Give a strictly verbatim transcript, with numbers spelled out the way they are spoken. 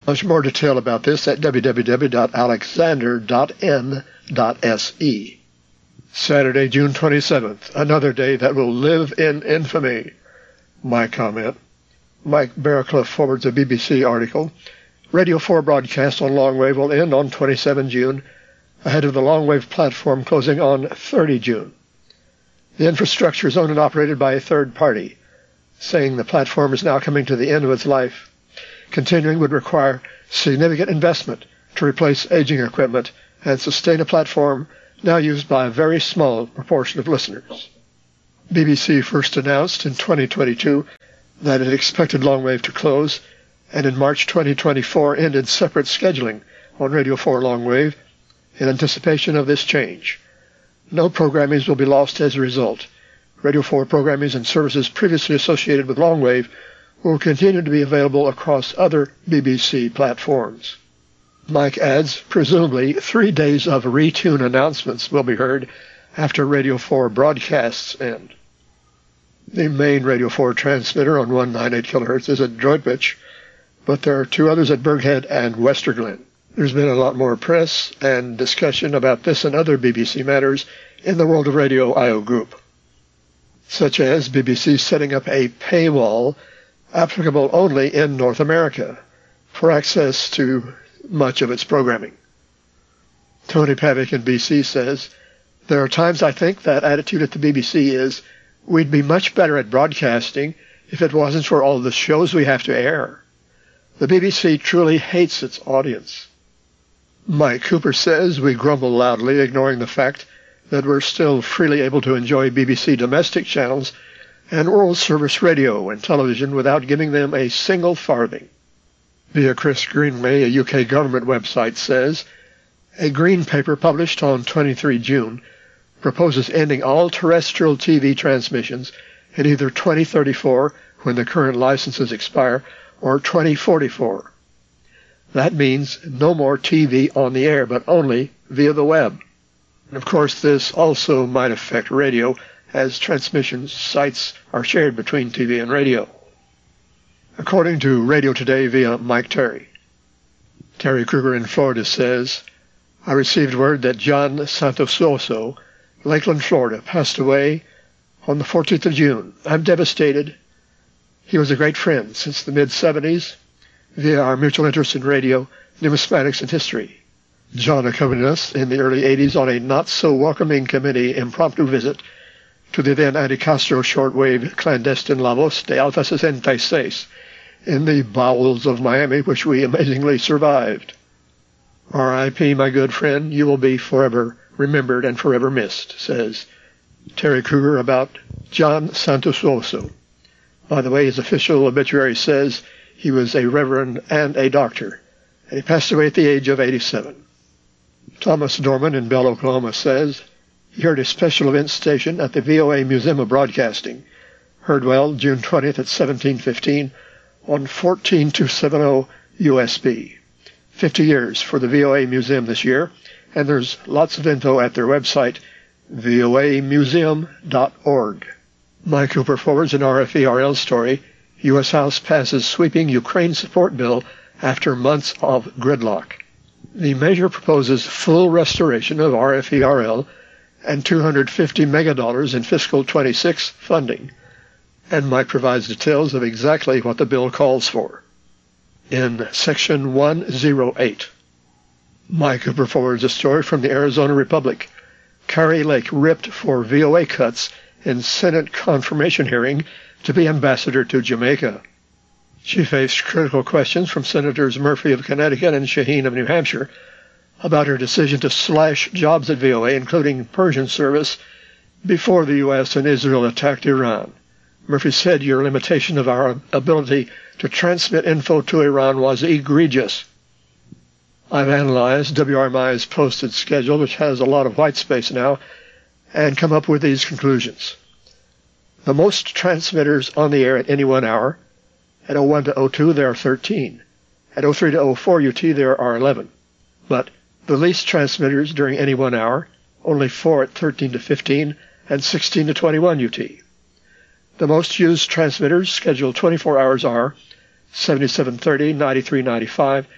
Much more detail about this at w w w dot alexander dot n dot s e. Saturday, June twenty-seventh, another day that will live in infamy. My comment. Mike Barraclough forwards a B B C article. Radio four broadcast on longwave will end on the twenty-seventh of June, ahead of the longwave platform closing on the thirtieth of June. The infrastructure is owned and operated by a third party, saying the platform is now coming to the end of its life. Continuing would require significant investment to replace aging equipment and sustain a platform now used by a very small proportion of listeners. B B C first announced in twenty twenty-two that it expected longwave to close, and in March twenty twenty-four ended separate scheduling on Radio four longwave in anticipation of this change. No programmings will be lost as a result. Radio four programmings and services previously associated with longwave will continue to be available across other B B C platforms. Mike adds, presumably three days of retune announcements will be heard after Radio four broadcasts end. The main Radio four transmitter on one ninety-eight kilohertz is at Droitwich, but there are two others at Berghead and Westerglen. There's been a lot more press and discussion about this and other B B C matters in the World of Radio I O group, such as B B C setting up a paywall applicable only in North America for access to much of its programming. Tony Pavick in B C says, "There are times I think that attitude at the B B C is, we'd be much better at broadcasting if it wasn't for all the shows we have to air. The B B C truly hates its audience." Mike Cooper says, "We grumble loudly, ignoring the fact that we're still freely able to enjoy B B C domestic channels and World Service radio and television without giving them a single farthing." Via Chris Greenway, a U K government website, says, "A green paper published on the twenty-third of June proposes ending all terrestrial T V transmissions in either twenty thirty-four, when the current licenses expire, or twenty forty-four. That means no more T V on the air, but only via the web. And of course, this also might affect radio, as transmission sites are shared between T V and radio." According to Radio Today via Mike Terry. Terry Kruger in Florida says, "I received word that John Santososo, Lakeland, Florida, passed away on the fourteenth of June. I'm devastated. He was a great friend since the mid seventies via our mutual interest in radio, numismatics, and history. John accompanied us in the early eighties on a not-so-welcoming committee impromptu visit to the then anti-Castro shortwave clandestine La Voz de Alpha sesenta-seis in the bowels of Miami, which we amazingly survived. R I P, my good friend, you will be forever remembered and forever missed," says Terry Kruger about John Santososo. By the way, his official obituary says he was a reverend and a doctor, and he passed away at the age of eighty-seven. Thomas Dorman in Bell, Oklahoma, says he heard a special event station at the V O A Museum of Broadcasting, heard well June twentieth at seventeen fifteen on fourteen two seventy U S B. fifty years for the V O A Museum this year, and there's lots of info at their website, V O A museum dot org. Mike Cooper forwards an R F E R L story. U S House passes sweeping Ukraine support bill after months of gridlock. The measure proposes full restoration of R F E R L and two hundred fifty megadollars in fiscal twenty-six funding, and Mike provides details of exactly what the bill calls for. In Section one oh eight, Mike Cooper forwards a story from the Arizona Republic. Kari Lake ripped for V O A cuts in Senate confirmation hearing to be ambassador to Jamaica. She faced critical questions from Senators Murphy of Connecticut and Shaheen of New Hampshire about her decision to slash jobs at V O A, including Persian service, before the U S and Israel attacked Iran. Murphy said your limitation of our ability to transmit info to Iran was egregious. I've analyzed W R M I's posted schedule, which has a lot of white space now, and come up with these conclusions. The most transmitters on the air at any one hour, at oh one to oh two there are thirteen. At oh three to oh four U T there are eleven. But the least transmitters during any one hour, only four at thirteen to fifteen and sixteen to twenty-one U T. The most used transmitters scheduled twenty-four hours are seventy-seven thirty, ninety-three ninety-five,